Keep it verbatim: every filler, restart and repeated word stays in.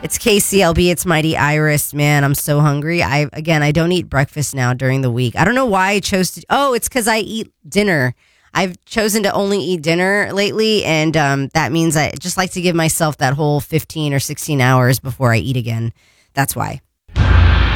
It's K C L B. It's Mighty Iris. Man, I'm so hungry. I again, I don't eat breakfast now during the week. I don't know why I chose to. Oh, it's because I eat dinner. I've chosen to only eat dinner lately, and um, that means I just like to give myself that whole fifteen or sixteen hours before I eat again. That's why.